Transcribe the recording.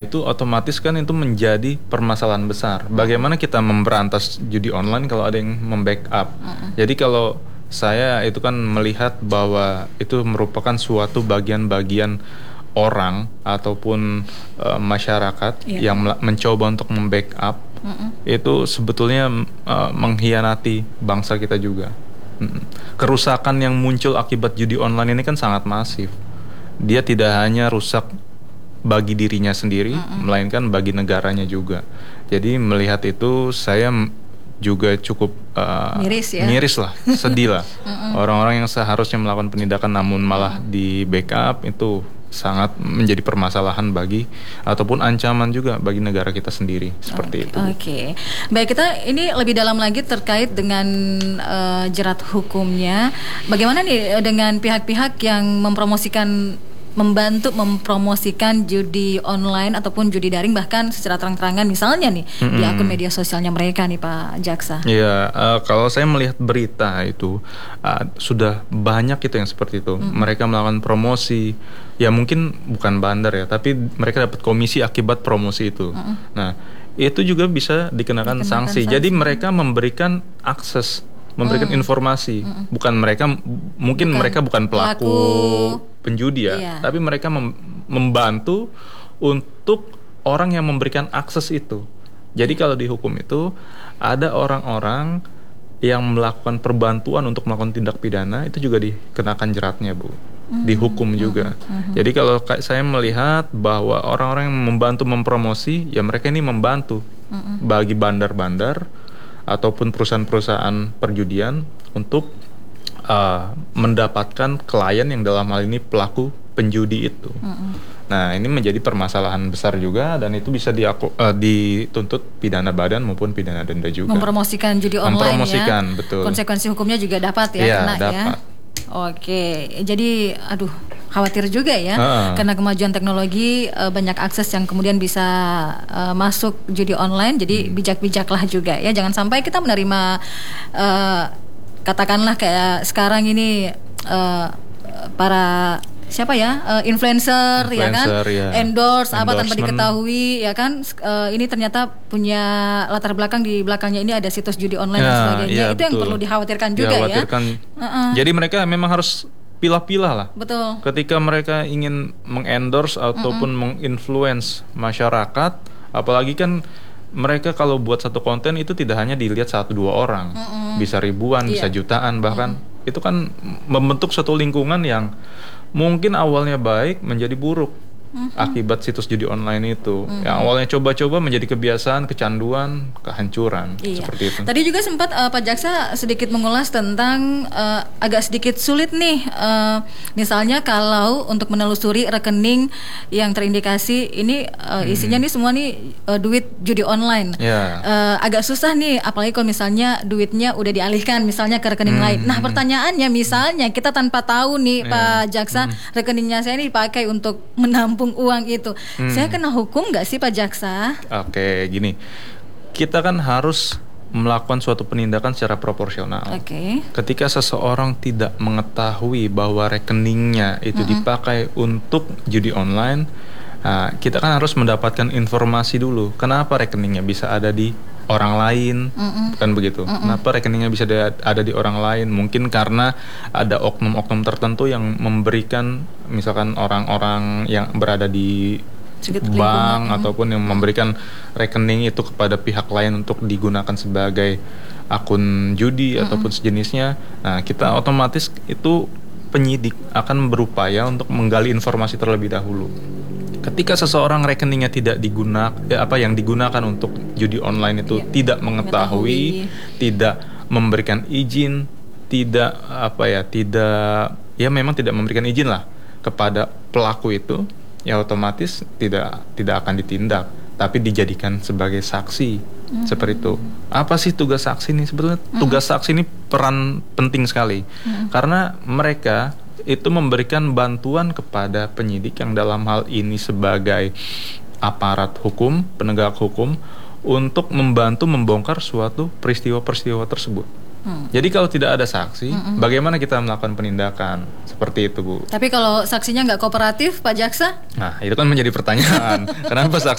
itu otomatis kan itu menjadi permasalahan besar. Bagaimana kita memberantas judi online kalau ada yang membackup? Jadi kalau saya itu kan melihat bahwa itu merupakan suatu bagian-bagian orang ataupun masyarakat yang mencoba untuk membackup, itu sebetulnya mengkhianati bangsa kita juga. Kerusakan yang muncul akibat judi online ini kan sangat masif. Dia tidak hanya rusak bagi dirinya sendiri, melainkan bagi negaranya juga. Jadi melihat itu saya juga cukup miris lah, sedih lah. Orang-orang yang seharusnya melakukan penindakan namun malah di backup, itu sangat menjadi permasalahan bagi ataupun ancaman juga bagi negara kita sendiri, seperti itu. Oke. Baik, kita ini lebih dalam lagi terkait dengan jerat hukumnya. Bagaimana nih dengan pihak-pihak yang membantu mempromosikan judi online ataupun judi daring bahkan secara terang-terangan, misalnya nih di akun media sosialnya mereka nih Pak Jaksa? Iya, kalau saya melihat berita itu sudah banyak itu yang seperti itu. Mereka melakukan promosi, ya mungkin bukan bandar ya, tapi mereka dapat komisi akibat promosi itu. Nah, itu juga bisa dikenakan sanksi. Jadi mereka memberikan akses, memberikan informasi, bukan mereka, mungkin mereka bukan pelaku penjudi ya, tapi mereka membantu untuk orang yang memberikan akses itu. Jadi kalau dihukum itu ada orang-orang yang melakukan perbantuan untuk melakukan tindak pidana, itu juga dikenakan jeratnya, Bu. Dihukum juga. Jadi kalau saya melihat bahwa orang-orang yang membantu mempromosi, ya mereka ini membantu bagi bandar-bandar ataupun perusahaan-perusahaan perjudian untuk mendapatkan klien yang dalam hal ini pelaku penjudi itu. Nah, ini menjadi permasalahan besar juga, dan itu bisa dituntut pidana badan maupun pidana denda juga. Mempromosikan judi online betul. Konsekuensi hukumnya juga dapat ya, kena dapat. Oke, jadi khawatir juga ya, karena kemajuan teknologi, banyak akses yang kemudian bisa masuk judi online. Jadi bijak-bijaklah juga ya, jangan sampai kita menerima katakanlah kayak sekarang ini para influencer ya kan, endorse apa tanpa diketahui ya kan, ini ternyata punya latar belakang, di belakangnya ini ada situs judi online dan sebagainya. Itu yang perlu dikhawatirkan juga ya. Jadi mereka memang harus pilah-pilah lah. Betul. Ketika mereka ingin mengendorse ataupun menginfluence masyarakat, apalagi kan mereka kalau buat satu konten itu tidak hanya dilihat 1-2 orang, bisa ribuan, bisa jutaan bahkan. Itu kan membentuk suatu lingkungan yang mungkin awalnya baik menjadi buruk akibat situs judi online itu. Yang awalnya coba-coba menjadi kebiasaan, kecanduan, kehancuran, seperti itu. Tadi juga sempat Pak Jaksa sedikit mengulas tentang agak sedikit sulit nih, misalnya kalau untuk menelusuri rekening yang terindikasi ini isinya nih semua nih duit judi online. Agak susah nih, apalagi kalau misalnya duitnya udah dialihkan misalnya ke rekening lain. Nah, pertanyaannya misalnya kita tanpa tahu nih Pak Jaksa, rekeningnya saya ini dipakai untuk menampung uang itu, saya kena hukum nggak sih Pak Jaksa? Oke, gini, kita kan harus melakukan suatu penindakan secara proporsional. Ketika seseorang tidak mengetahui bahwa rekeningnya itu dipakai untuk judi online, kita kan harus mendapatkan informasi dulu. Kenapa rekeningnya bisa ada di orang lain, bukan begitu? Kenapa rekeningnya bisa ada di orang lain? Mungkin karena ada oknum-oknum tertentu yang memberikan, misalkan orang-orang yang berada di bank ataupun yang memberikan rekening itu kepada pihak lain untuk digunakan sebagai akun judi ataupun sejenisnya. Nah, kita otomatis itu penyidik akan berupaya untuk menggali informasi terlebih dahulu. Ketika seseorang rekeningnya tidak yang digunakan untuk judi online itu tidak mengetahui, tidak memberikan izin, memang tidak memberikan izin lah kepada pelaku itu, ya otomatis tidak akan ditindak, tapi dijadikan sebagai saksi. Seperti itu. Apa sih tugas saksi ini? Sebetulnya tugas saksi ini peran penting sekali, karena mereka itu memberikan bantuan kepada penyidik yang dalam hal ini sebagai aparat hukum, penegak hukum, untuk membantu membongkar suatu peristiwa-peristiwa tersebut. Jadi kalau tidak ada saksi, bagaimana kita melakukan penindakan? Seperti itu, Bu. Tapi kalau saksinya nggak kooperatif, Pak Jaksa? Nah, itu kan menjadi pertanyaan. Kenapa saksi